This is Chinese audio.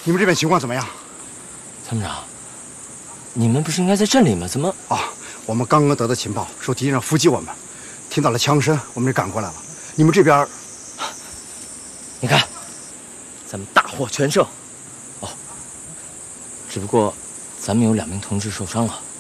你们这边情况怎么样？ 参谋长，你们不是应该在镇里吗？怎么？ 啊，我们刚刚得到情报，说敌人要伏击我们，听到了枪声，我们就赶过来了。你们这边， 你看，咱们大获全胜。哦，只不过咱们有2名同志受伤了。